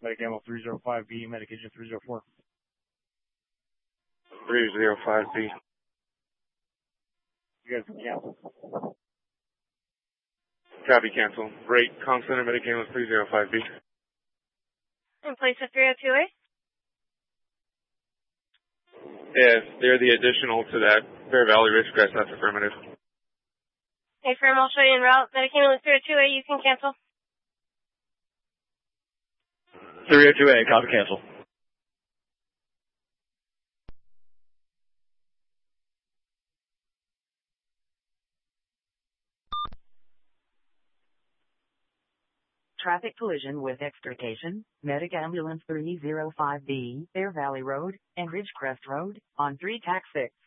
Medicamo 305B, medication 304. 305B. You guys can cancel. Copy, cancel. Rate, Comm Center, Medicamo 305B. In place of 302A? Yes, they're the additional to that Bear Valley Ridgecrest, that's affirmative. Hey, firm, I'll show you en route. Medicamo 302A, you can cancel. 302A, copy, cancel. Traffic collision with extrication, Medic Ambulance 305B, Bear Valley Road, and Ridgecrest Road, on 3 TAC 6.